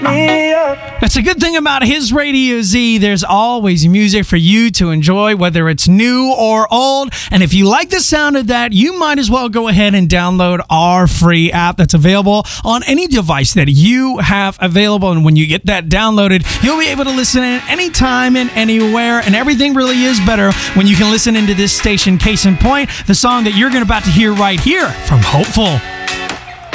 That's a good thing about his Radio Z. There's always music for you to enjoy, whether it's new or old. And if you like the sound of that, you might as well go ahead and download our free app that's available on any device that you have available. And when you get that downloaded, you'll be able to listen in anytime and anywhere. And everything really is better when you can listen into this station. Case in point, the song that you're about to hear right here from Hopeful.